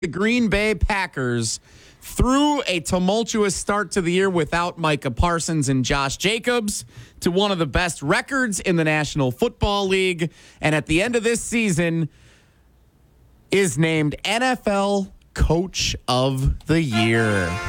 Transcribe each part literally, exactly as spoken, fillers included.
The Green Bay Packers through a tumultuous start to the year without Micah Parsons and Josh Jacobs to one of the best records in the National Football League. And at the end of this season is named N F L Coach of the Year.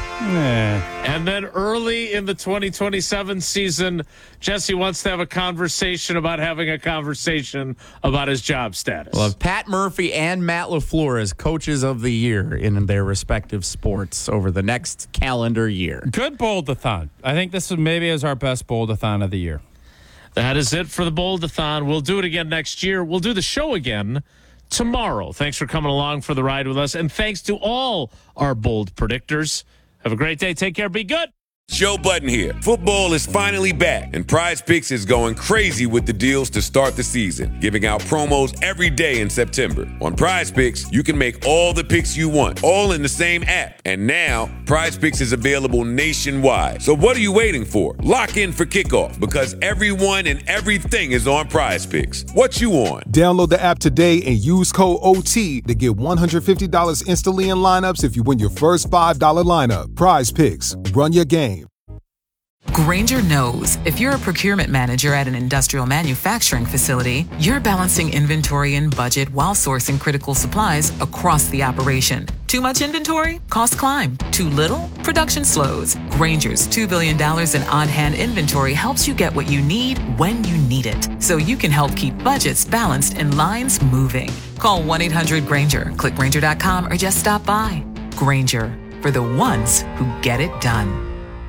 And then early in the twenty twenty-seven season, Jesse wants to have a conversation about having a conversation about his job status. Well, Pat Murphy and Matt LaFleur as coaches of the year in their respective sports over the next calendar year. Good bold-a-thon. I think this is maybe is our best bold-a-thon of the year. That is it for the bold-a-thon. We'll do it again next year. We'll do the show again tomorrow. Thanks for coming along for the ride with us. And thanks to all our bold predictors. Have a great day. Take care. Be good. Joe Budden here. Football is finally back, and Prize Picks is going crazy with the deals to start the season, giving out promos every day in September. On Prize Picks, you can make all the picks you want, all in the same app. And now, Prize Picks is available nationwide. So what are you waiting for? Lock in for kickoff, because everyone and everything is on Prize Picks. What you on? Download the app today and use code O T to get one hundred fifty dollars instantly in lineups if you win your first five dollars lineup. Prize Picks. Run your game. Grainger knows if you're a procurement manager at an industrial manufacturing facility, you're balancing inventory and budget while sourcing critical supplies across the operation. Too much inventory? Costs climb. Too little? Production slows. Grainger's two billion dollars in on-hand inventory helps you get what you need when you need it, so you can help keep budgets balanced and lines moving. Call one eight hundred Grainger, click Grainger dot com, or just stop by. Grainger, for the ones who get it done.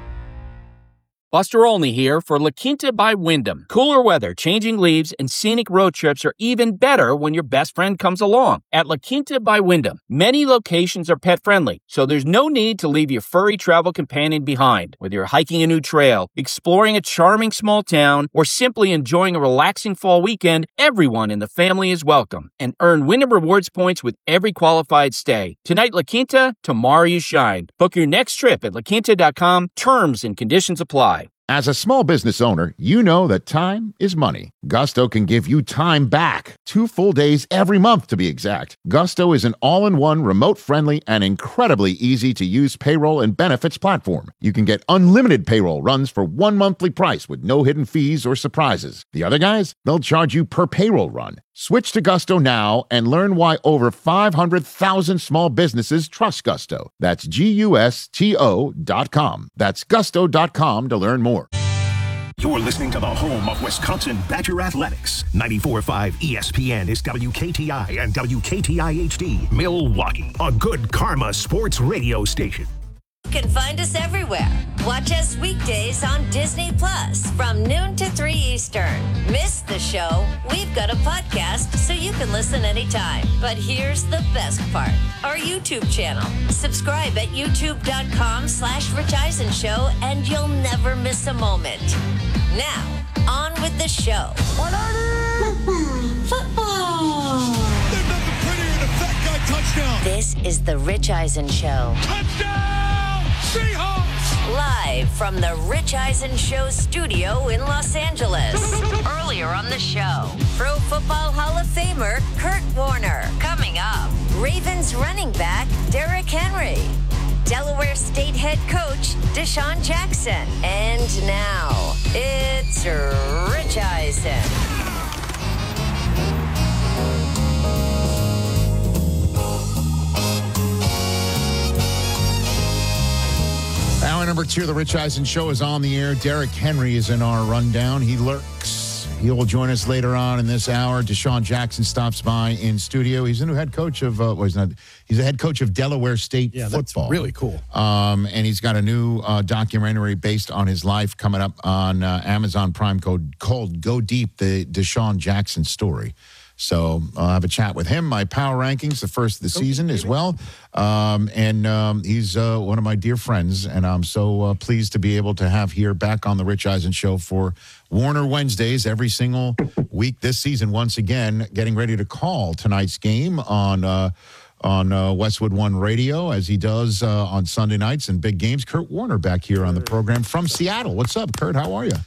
Buster Olney here for La Quinta by Wyndham. Cooler weather, changing leaves, and scenic road trips are even better when your best friend comes along. At La Quinta by Wyndham, many locations are pet-friendly, so there's no need to leave your furry travel companion behind. Whether you're hiking a new trail, exploring a charming small town, or simply enjoying a relaxing fall weekend, everyone in the family is welcome. And earn Wyndham Rewards points with every qualified stay. Tonight, La Quinta, tomorrow you shine. Book your next trip at la quinta dot com. Terms and conditions apply. As a small business owner, you know that time is money. Gusto can give you time back. Two full days every month, to be exact. Gusto is an all-in-one, remote-friendly, and incredibly easy-to-use payroll and benefits platform. You can get unlimited payroll runs for one monthly price with no hidden fees or surprises. The other guys, they'll charge you per payroll run. Switch to Gusto now and learn why over five hundred thousand small businesses trust Gusto. That's G U S T O dot com. That's gusto dot com to learn more. You're listening to the home of Wisconsin Badger Athletics. ninety-four point five E S P N is W K T I and W K T I H D, Milwaukee, a good karma sports radio station. You can find us everywhere. Watch us weekdays on Disney Plus from noon to three Eastern. Miss the show? We've got a podcast so you can listen anytime. But here's the best part. Our YouTube channel. Subscribe at youtube.com slash Rich Eisen Show and you'll never miss a moment. Now, on with the show. Football. Football. There's nothing prettier than a fat guy touchdown. This is the Rich Eisen Show. Touchdown! Seahawks! Live from the Rich Eisen Show studio in Los Angeles. Earlier on the show, Pro Football Hall of Famer Kurt Warner. Coming up, Ravens running back Derrick Henry. Delaware State head coach Deshaun Jackson. And now, it's Rich Eisen. Hour number two of the Rich Eisen Show is on the air. Derrick Henry is in our rundown. He lurks. He will join us later on in this hour. Deshaun Jackson stops by in studio. He's the new head coach of, uh, well, he's not, he's the head coach of Delaware State yeah, football. That's really cool. Um, and he's got a new uh, documentary based on his life coming up on uh, Amazon Prime called, called Go Deep, the Deshaun Jackson story. So I'll have a chat with him. My power rankings, the first of the season as well. Um, and um, he's uh, one of my dear friends. And I'm so uh, pleased to be able to have here back on the Rich Eisen Show for Warner Wednesdays every single week this season. Once again, getting ready to call tonight's game on uh, on uh, Westwood One Radio, as he does uh, on Sunday nights and big games. Kurt Warner back here on the program from Seattle. What's up, Kurt? How are you?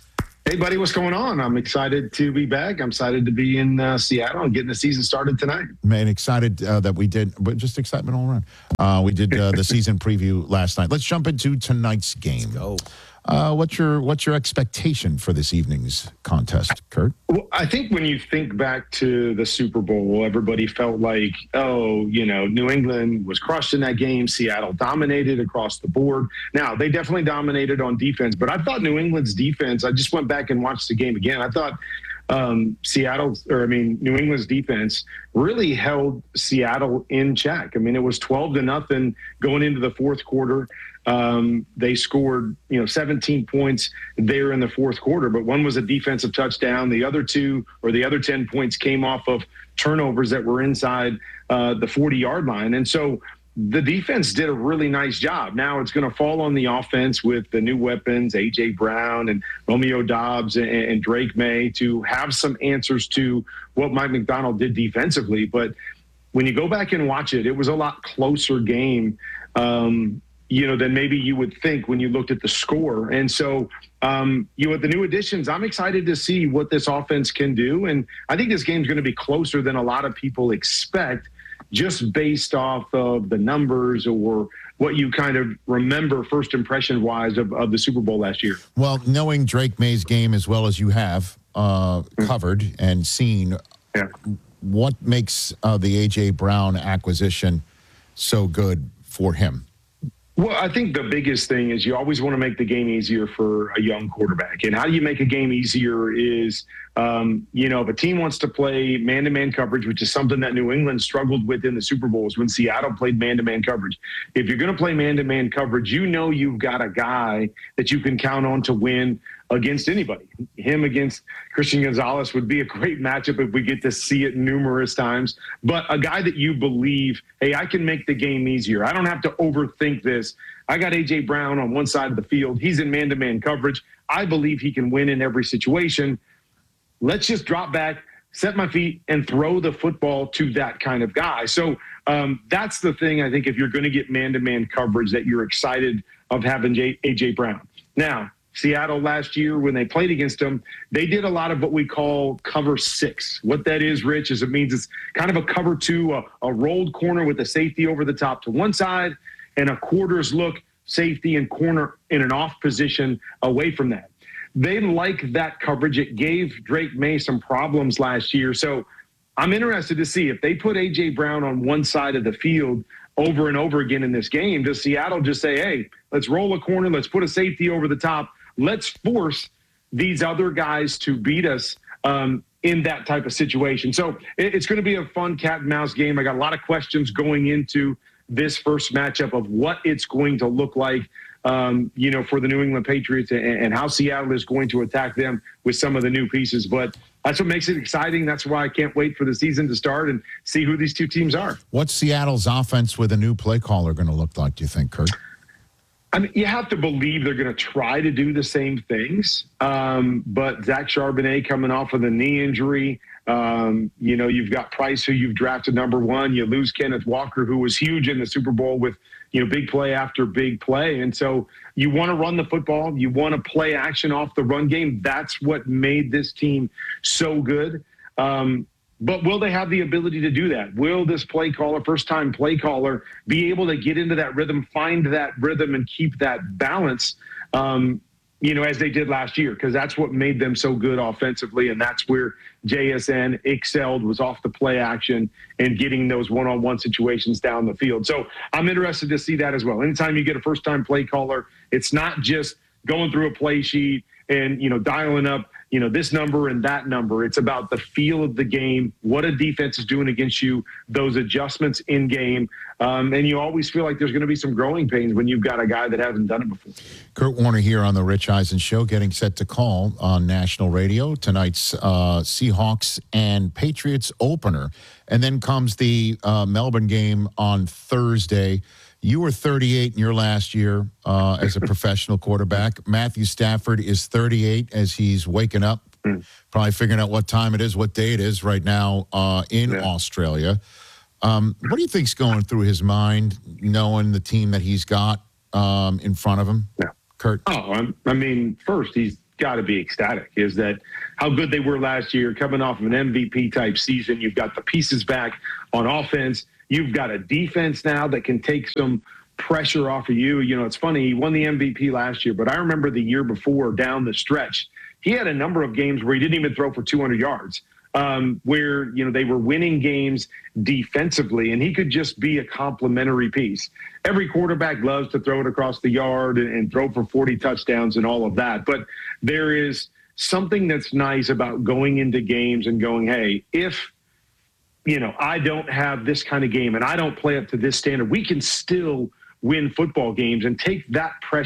Hey, buddy, what's going on? I'm excited to be back. I'm excited to be in uh, Seattle and getting the season started tonight. Man, excited uh, that we did, but just excitement all around. Uh, we did uh, the season preview last night. Let's jump into tonight's game. Let's go. Uh, what's your what's your expectation for this evening's contest, Kurt? Well, I think when you think back to the Super Bowl, everybody felt like, oh, you know, New England was crushed in that game. Seattle dominated across the board. Now, they definitely dominated on defense, but I thought New England's defense, I just went back and watched the game again. I thought um, Seattle, or I mean, New England's defense really held Seattle in check. I mean, it was twelve to nothing going into the fourth quarter. Um, they scored, you know, seventeen points there in the fourth quarter, but one was a defensive touchdown. The other two or the other ten points came off of turnovers that were inside uh, the forty-yard line. And so the defense did a really nice job. Now it's going to fall on the offense with the new weapons, A J. Brown and Romeo Doubs and, and Drake May, to have some answers to what Mike Macdonald did defensively. But when you go back and watch it, it was a lot closer game. Um, you know, than maybe you would think when you looked at the score. And so, um, you know, with the new additions, I'm excited to see what this offense can do. And I think this game's going to be closer than a lot of people expect, just based off of the numbers or what you kind of remember first impression wise of, of the Super Bowl last year. Well, knowing Drake May's game as well as you have uh, covered and seen, yeah. what makes uh, the A J. Brown acquisition so good for him? Well, I think the biggest thing is you always want to make the game easier for a young quarterback. And how do you make a game easier is, um, you know, if a team wants to play man-to-man coverage, which is something that New England struggled with in the Super Bowls when Seattle played man-to-man coverage. If you're going to play man-to-man coverage, you know you've got a guy that you can count on to win against anybody. Him against Christian Gonzalez would be a great matchup if we get to see it numerous times. But a guy that you believe, hey, I can make the game easier. I don't have to overthink this. I got A J. Brown on one side of the field. He's in man-to-man coverage. I believe he can win in every situation. Let's just drop back, set my feet, and throw the football to that kind of guy. So um, that's the thing, I think, if you're going to get man-to-man coverage, that you're excited of having J- A J. Brown. Now, Seattle last year, when they played against them, they did a lot of what we call cover six. What that is, Rich, is it means it's kind of a cover two, a, a rolled corner with a safety over the top to one side and a quarters look safety and corner in an off position away from that. They like that coverage. It gave Drake May some problems last year. So I'm interested to see if they put A J. Brown on one side of the field over and over again in this game. Does Seattle just say, hey, let's roll a corner, let's put a safety over the top, let's force these other guys to beat us um, in that type of situation? So it, it's going to be a fun cat and mouse game. I got a lot of questions going into this first matchup of what it's going to look like, um, you know, for the New England Patriots and, and how Seattle is going to attack them with some of the new pieces. But that's what makes it exciting. That's why I can't wait for the season to start and see who these two teams are. What's Seattle's offense with a new play caller going to look like, do you think, Kurt? I mean, you have to believe they're going to try to do the same things. Um, but Zach Charbonnet coming off of the knee injury, um, you know, you've got Price, who you've drafted number one. You lose Kenneth Walker, who was huge in the Super Bowl with, you know, big play after big play. And so you want to run the football. You want to play action off the run game. That's what made this team so good. Um, But will they have the ability to do that? Will this play caller, first-time play caller, be able to get into that rhythm, find that rhythm, and keep that balance, um, you know, as they did last year? Because that's what made them so good offensively, and that's where J S N excelled, was off the play action and getting those one-on-one situations down the field. So I'm interested to see that as well. Anytime you get a first-time play caller, it's not just going through a play sheet and, you know, dialing up, you know, this number and that number. It's about the feel of the game, what a defense is doing against you, those adjustments in game. Um, and you always feel like there's going to be some growing pains when you've got a guy that hasn't done it before. Kurt Warner here on the Rich Eisen Show, getting set to call on national radio tonight's uh, Seahawks and Patriots opener. And then comes the uh, Melbourne game on Thursday. You were thirty-eight in your last year uh, as a professional quarterback. Matthew Stafford is thirty-eight as he's waking up, mm. probably figuring out what time it is, what day it is right now uh, in yeah. Australia. Um, what do you think's going through his mind, knowing the team that he's got um, in front of him, yeah. Kurt? Oh, I'm, I mean, first, he's got to be ecstatic is that how good they were last year, coming off of an M V P type season. You've got the pieces back on offense. You've got a defense now that can take some pressure off of you. You know, it's funny, he won the M V P last year, but I remember the year before down the stretch, he had a number of games where he didn't even throw for two hundred yards, um, where, you know, they were winning games defensively, and he could just be a complementary piece. Every quarterback loves to throw it across the yard and, and throw for forty touchdowns and all of that. But there is something that's nice about going into games and going, hey, if, you know, I don't have this kind of game and I don't play up to this standard, we can still win football games and take that pressure